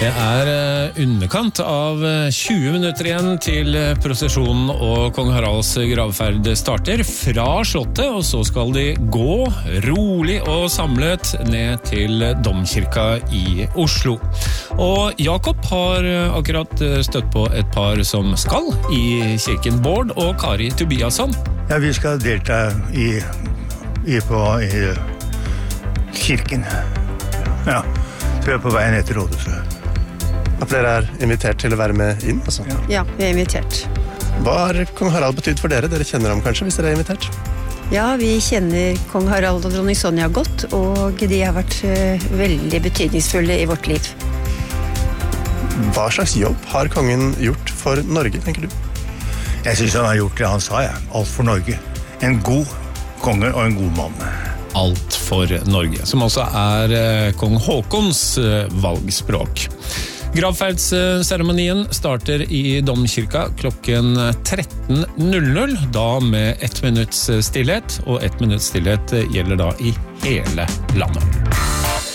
Det underkant av 20 minutter igjen til prosesjonen og Kong Haralds gravferd starter fra slottet, og så skal de gå rolig og samlet ned til Domkirka i Oslo. Og Jakob har akkurat støtt på et par som skal i kirken, Bård og Kari Tobiasson. Ja, vi skal delta i kirken. Ja, så vi på vei ned til rådhuset. At dere invitert til å være med inn, altså? Ja, vi invitert. Hva har kong Harald betydd for dere? Dere kjenner ham kanskje, hvis dere invitert? Ja, vi kjenner kong Harald og dronning Sonja godt, og de har vært veldig betydningsfulle i vårt liv. Hva slags jobb har kongen gjort for Norge, tenker du? Jeg synes han har gjort det han sa, ja. Alt for Norge. En god konge og en god mann. Alt for Norge, som også kong Håkons valgspråk. Gravferdsseremonien starter i Domkirka klokken 13.00, da med 1 minutts stillhet, og 1 minutts stillhet gjelder da i hele landet.